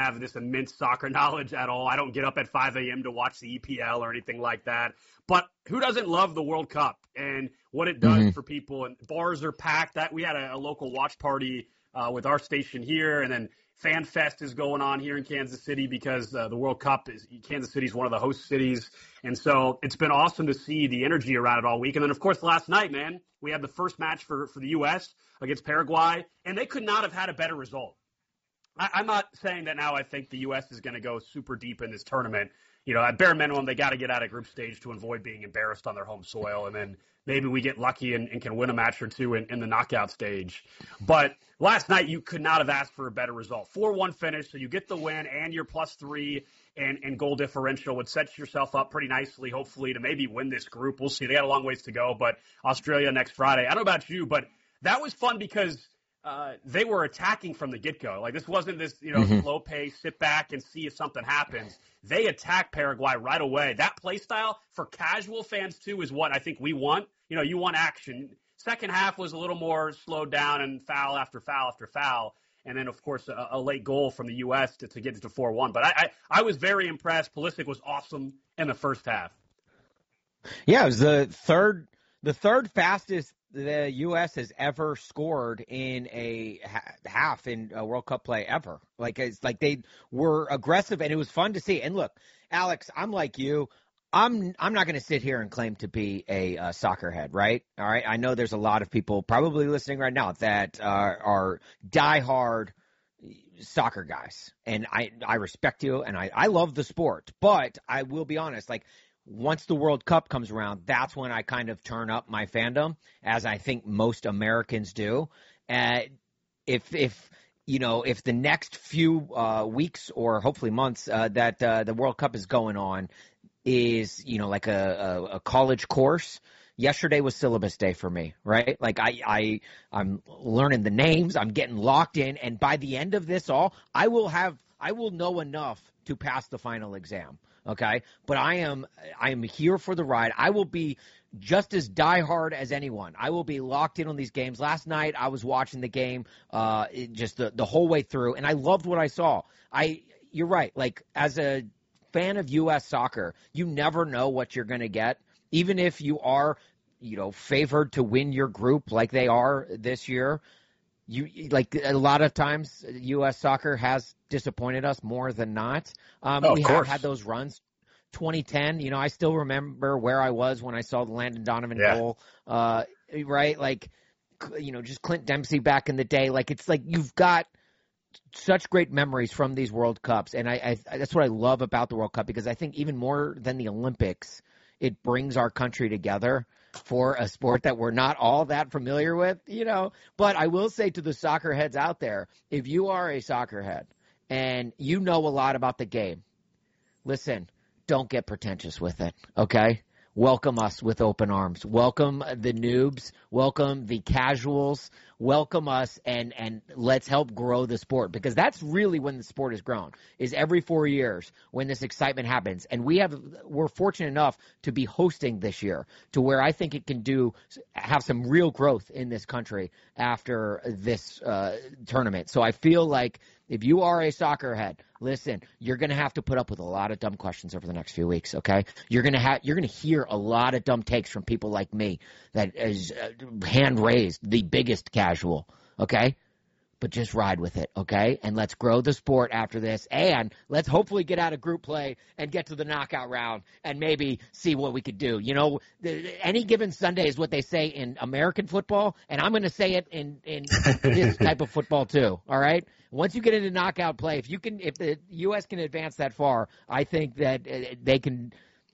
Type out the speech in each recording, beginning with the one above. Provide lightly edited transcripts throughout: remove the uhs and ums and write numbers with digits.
have this immense soccer knowledge at all. I don't get up at 5 a.m. to watch the EPL or anything like that. But who doesn't love the World Cup and what it does for people? And bars are packed. That we had a local watch party with our station here, and then Fan Fest is going on here in Kansas City because the World Cup Kansas City is one of the host cities. And so it's been awesome to see the energy around it all week. And then, of course, last night, man, we had the first match for the U.S. against Paraguay, and they could not have had a better result. I'm not saying that now I think the U.S. is going to go super deep in this tournament. You know, at bare minimum, they got to get out of group stage to avoid being embarrassed on their home soil. And then maybe we get lucky and can win a match or two in the knockout stage. But last night, you could not have asked for a better result. 4-1 finish, so you get the win and your +3 and goal differential would set yourself up pretty nicely, hopefully, to maybe win this group. We'll see. They got a long ways to go, but Australia next Friday. I don't know about you, but that was fun because they were attacking from the get-go. Like, this wasn't this, slow pace, sit back and see if something happens. They attacked Paraguay right away. That play style for casual fans, too, is what I think we want. You want action. Second half was a little more slowed down and foul after foul after foul. And then, of course, a late goal from the U.S. to get it to 4-1. But I was very impressed. Pulisic was awesome in the first half. Yeah, it was the third fastest the U.S. has ever scored in a half in a World Cup play ever. It's like they were aggressive, and it was fun to see. And look, Alex, I'm like you. I'm not going to sit here and claim to be a soccer head, right? All right. I know there's a lot of people probably listening right now that are diehard soccer guys, and I respect you, and I love the sport. But I will be honest, once the World Cup comes around, that's when I kind of turn up my fandom, as I think most Americans do. If the next few weeks or hopefully months that the World Cup is going on is, like a college course. Yesterday was syllabus day for me, right? I'm learning the names, I'm getting locked in, and by the end of this all, I will know enough to pass the final exam. Okay, but I am here for the ride. I will be just as diehard as anyone. I will be locked in on these games. Last night I was watching the game just the whole way through, and I loved what I saw. You're right. As a fan of U.S. soccer, you never know what you're going to get, even if you are, favored to win your group like they are this year. A lot of times U.S. soccer has disappointed us more than not. We have had those runs. 2010, I still remember where I was when I saw the Landon Donovan goal, right? Just Clint Dempsey back in the day. It's like you've got such great memories from these World Cups, and I that's what I love about the World Cup, because I think even more than the Olympics, it brings our country together for a sport that we're not all that familiar with, But I will say to the soccer heads out there, if you are a soccer head and you know a lot about the game, listen, don't get pretentious with it, okay? Welcome us with open arms. Welcome the noobs. Welcome the casuals. Welcome us, and let's help grow the sport, because that's really when the sport has grown, is every 4 years when this excitement happens. And we're fortunate enough to be hosting this year, to where I think it can have some real growth in this country after this tournament. So I feel like if you are a soccer head, listen, you're going to have to put up with a lot of dumb questions over the next few weeks, okay? You're going to hear a lot of dumb takes from people like me that is hand raised, the biggest casual, okay? But just ride with it, okay? And let's grow the sport after this, and let's hopefully get out of group play and get to the knockout round and maybe see what we could do. Any given Sunday is what they say in American football, and I'm going to say it in this type of football too, all right? Once you get into knockout play, if the U.S. can advance that far, I think that they can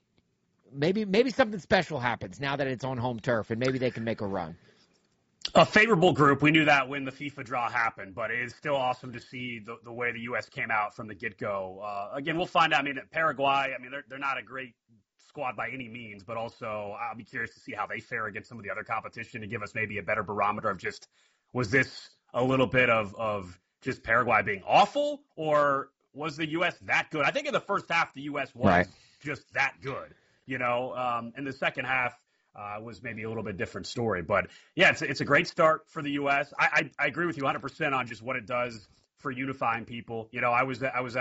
maybe something special happens now that it's on home turf, and maybe they can make a run. A favorable group. We knew that when the FIFA draw happened, but it is still awesome to see the way the U.S. came out from the get-go. Again, we'll find out. Paraguay, they're not a great squad by any means, but also I'll be curious to see how they fare against some of the other competition to give us maybe a better barometer of just, was this a little bit of just Paraguay being awful, or was the U.S. that good? I think in the first half, the U.S. was just that good, in the second half, was maybe a little bit different story. But, yeah, it's a great start for the U.S. I agree with you 100% on just what it does for unifying people. I was at